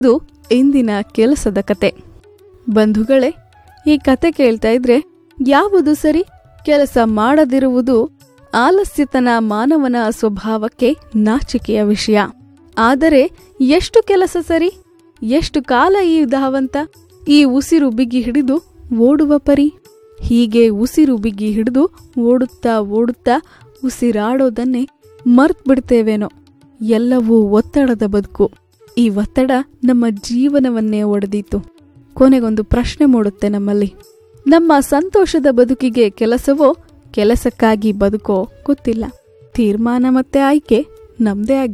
ಇದು ಇಂದಿನ ಕೆಲಸದ ಕತೆ. ಬಂಧುಗಳೇ, ಈ ಕತೆ ಕೇಳ್ತಾ ಇದ್ರೆ ಯಾವುದು ಸರಿ? ಕೆಲಸ ಮಾಡದಿರುವುದು ಆಲಸ್ಯತನ ಮಾನವನ ಸ್ವಭಾವಕ್ಕೆ ನಾಚಿಕೆಯ ವಿಷಯ. ಆದರೆ ಎಷ್ಟು ಕೆಲಸ ಸರಿ? ಎಷ್ಟು ಕಾಲ ಈ ಧಾವಂತ? ಈ ಉಸಿರು ಬಿಗಿ ಹಿಡಿದು ಓಡುವ ಪರಿ. ಹೀಗೆ ಉಸಿರು ಬಿಗಿ ಹಿಡಿದು ಓಡುತ್ತಾ ಓಡುತ್ತಾ ಉಸಿರಾಡೋದನ್ನೇ ಮರ್ತ್ ಬಿಡ್ತೇವೇನೋ. ಎಲ್ಲವೂ ಒತ್ತಡದ ಬದುಕು. ಈ ಒತ್ತಡ ನಮ್ಮ ಜೀವನವನ್ನೇ ಒಡೆದೀತು. ಕೊನೆಗೊಂದು ಪ್ರಶ್ನೆ ಮೂಡುತ್ತೆ ನಮ್ಮಲ್ಲಿ. ನಮ್ಮ ಸಂತೋಷದ ಬದುಕಿಗೆ ಕೆಲಸವೋ, ಕೆಲಸಕ್ಕಾಗಿ ಬದುಕೋ ಗೊತ್ತಿಲ್ಲ. ತೀರ್ಮಾನ ಮತ್ತೆ ಆಯ್ಕೆ ನಮ್ದೇ ಆಗಿ